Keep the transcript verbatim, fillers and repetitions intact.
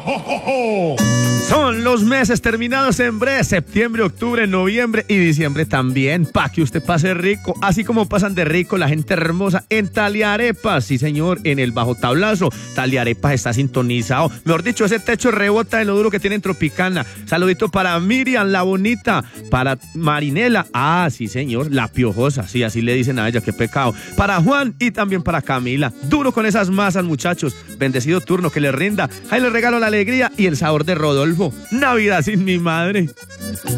Son los meses terminados en breve, septiembre, octubre, noviembre y diciembre también, pa' que usted pase rico, así como pasan de rico la gente hermosa en Taliarepas, sí señor, en el Bajo Tablazo. Taliarepas está sintonizado, mejor dicho, ese techo rebota de lo duro que tiene en Tropicana. Saludito para Miriam, la bonita, para Marinela, ah, sí señor, la piojosa, sí, así le dicen a ella, qué pecado. Para Juan y también para Camila, duro con esas masas, muchachos, bendecido turno, que les rinda. Ahí les regalo la alegría y el sabor de Rodolfo. Navidad sin mi madre.